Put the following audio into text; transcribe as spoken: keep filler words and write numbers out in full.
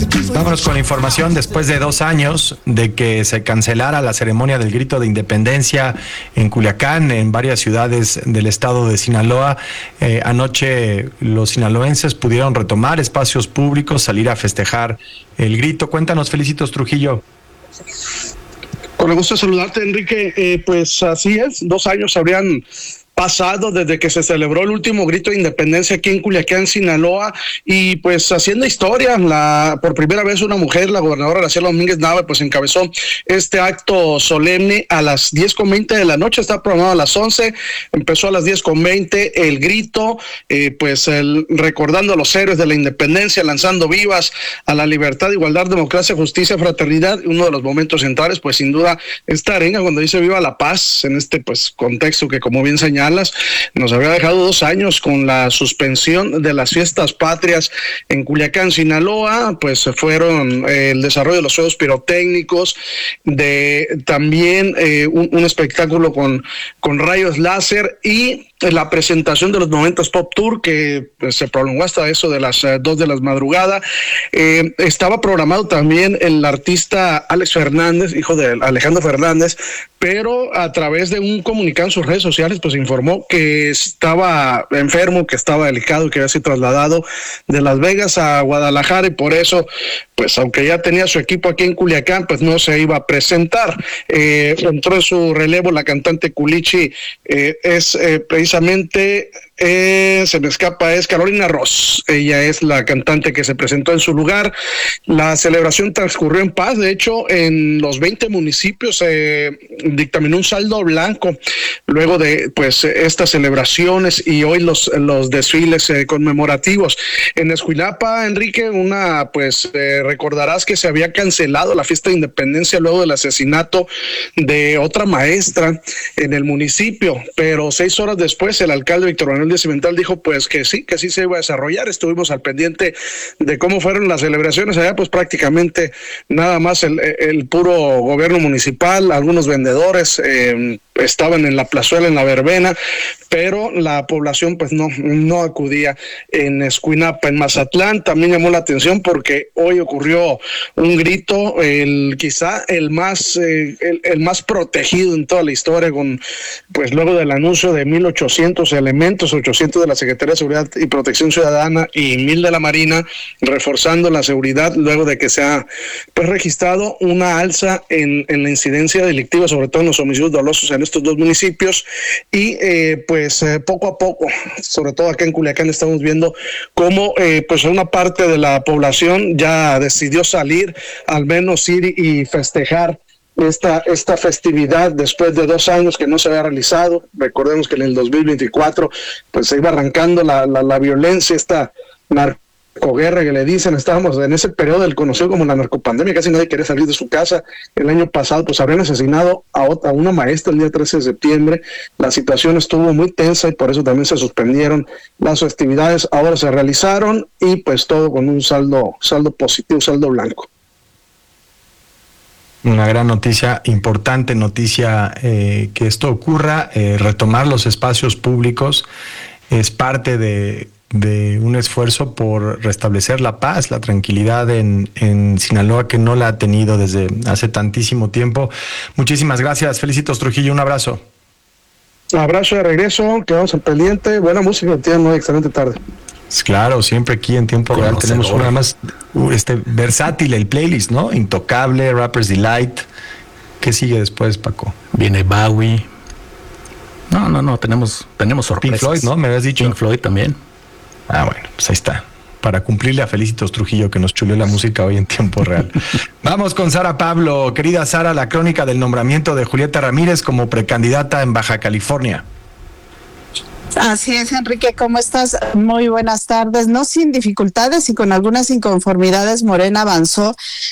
Vámonos con la información. Después de dos años de que se cancelara la ceremonia del grito de independencia en Culiacán, en varias ciudades del estado de Sinaloa, eh, anoche los sinaloenses pudieron retomar espacios públicos, salir a festejar el grito. Cuéntanos, Felicitos Trujillo. Con el gusto de saludarte, Enrique. Eh, pues así es, dos años habrían pasado desde que se celebró el último grito de independencia aquí en Culiacán, Sinaloa, y pues haciendo historia, la por primera vez una mujer, la gobernadora Graciela Domínguez Nava, pues encabezó este acto solemne a las diez con veinte de la noche. Está programado a las once, empezó a las diez con veinte el grito, eh, pues el, recordando a los héroes de la independencia, lanzando vivas a la libertad, igualdad, democracia, justicia, fraternidad. Uno de los momentos centrales, pues sin duda, esta arenga cuando dice viva la paz, en este pues contexto que, como bien señala, nos había dejado dos años con la suspensión de las fiestas patrias en Culiacán, Sinaloa. Pues se fueron eh, el desarrollo de los juegos pirotécnicos, de también eh, un, un espectáculo con, con rayos láser y la presentación de los noventas Pop Tour, que pues, se prolongó hasta eso de las uh, dos de la madrugada. Eh, estaba programado también el artista Alex Fernández, hijo de Alejandro Fernández, pero a través de un comunicado en sus redes sociales, pues informó que estaba enfermo, que estaba delicado y que había sido trasladado de Las Vegas a Guadalajara, y por eso, pues aunque ya tenía su equipo aquí en Culiacán, pues no se iba a presentar. Eh, entró en su relevo la cantante Culichi, eh, es eh, precisamente... Eh, se me escapa, es Carolina Ross. Ella es la cantante que se presentó en su lugar. La celebración transcurrió en paz. De hecho, en los veinte municipios se eh, dictaminó un saldo blanco luego de pues estas celebraciones y hoy los, los desfiles eh, conmemorativos. En Escuinapa, Enrique, una pues eh, recordarás que se había cancelado la fiesta de independencia luego del asesinato de otra maestra en el municipio, pero seis horas después el alcalde Víctor Manuel Cimental dijo pues que sí, que sí se iba a desarrollar. Estuvimos al pendiente de cómo fueron las celebraciones allá, pues prácticamente nada más el, el puro gobierno municipal, algunos vendedores eh, estaban en la plazuela, en la verbena, pero la población pues no, no acudía. En Escuinapa, en Mazatlán, también llamó la atención porque hoy ocurrió un grito, el quizá el más eh, el, el más protegido en toda la historia, con pues luego del anuncio de mil ochocientos elementos, ochocientos de la Secretaría de Seguridad y Protección Ciudadana y mil de la Marina, reforzando la seguridad luego de que se ha pues registrado una alza en, en la incidencia delictiva, sobre todo en los homicidios dolosos en estos dos municipios. Y eh, pues eh, poco a poco, sobre todo acá en Culiacán, estamos viendo cómo eh, pues una parte de la población ya decidió salir, al menos ir y festejar esta esta festividad después de dos años que no se había realizado. Recordemos que en el dos mil veinticuatro pues se iba arrancando la, la, la violencia, esta narcoguerra que le dicen. Estábamos en ese periodo del conocido como la narcopandemia, casi nadie quería salir de su casa. El año pasado pues habrían asesinado a, otra, a una maestra el día trece de septiembre. La situación estuvo muy tensa y por eso también se suspendieron las festividades. Ahora se realizaron y pues todo con un saldo saldo positivo, saldo blanco. Una gran noticia, importante noticia eh, que esto ocurra. Eh, retomar los espacios públicos es parte de, de un esfuerzo por restablecer la paz, la tranquilidad en, en Sinaloa, que no la ha tenido desde hace tantísimo tiempo. Muchísimas gracias, Felicitos Trujillo, un abrazo. Abrazo de regreso, quedamos al pendiente. Buena música, tienen una excelente tarde. Claro, siempre aquí en tiempo real tenemos una más este versátil el playlist, ¿no? Intocable, Rapper's Delight. ¿Qué sigue después, Paco? Viene Bowie. No, no, no, tenemos tenemos sorpresas. Pink Floyd, ¿no? Me habías dicho. Pink Floyd también. Ah, bueno, pues ahí está. Para cumplirle a Felicitos Trujillo, que nos chuleó la música hoy en tiempo real. Vamos con Sara Pablo. Querida Sara, la crónica del nombramiento de Julieta Ramírez como precandidata en Baja California. Así es, Enrique, ¿cómo estás? Muy buenas tardes. No sin dificultades y con algunas inconformidades, Morena avanzó